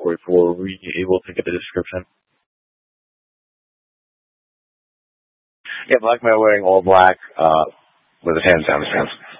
44. Were you able to get the description? Yeah, black man wearing all black, with his hands down his pants.